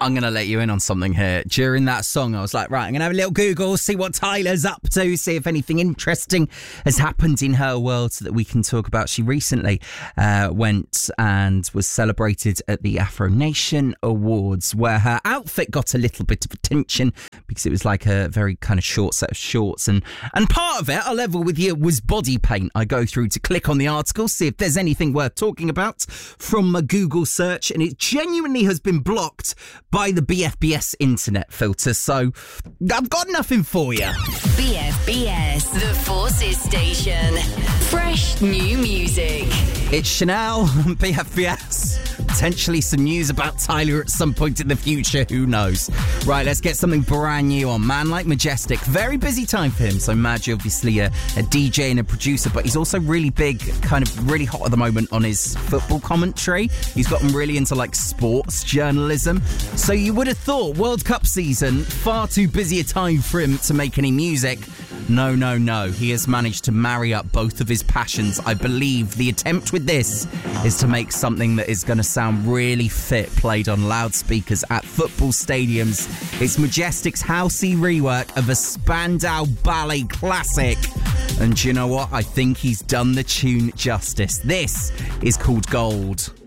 I'm going to let you in on something here. During that song, I was like, right, I'm going to have a little Google, see what Tyler's up to, see if anything interesting has happened in her world so that we can talk about. She recently went and was celebrated at the Afro Nation Awards, where her outfit got a little bit of attention because it was like a very kind of short set of shorts. And part of it, I'll level with you, was body paint. I go through to click on the article, see if there's anything worth talking about from a Google search, and it genuinely has been blocked by the BFBS internet filter, so I've got nothing for you. BFBS, the Forces Station. Fresh new music. It's Chanel, BFBS. Potentially some news about Tyler at some point in the future, who knows? Right, let's get something brand new on. Man Like Majestic, very busy time for him. So Madge, obviously a DJ and a producer, but he's also really big, kind of really hot at the moment on his football commentary. He's gotten really into like sports journalism. So you would have thought World Cup season, far too busy a time for him to make any music. No. He has managed to marry up both of his passions. I believe the attempt with this is to make something that is going to sound really fit, played on loudspeakers at football stadiums. It's Majestic's housey rework of a Spandau Ballet classic. And do you know what? I think he's done the tune justice. This is called Gold.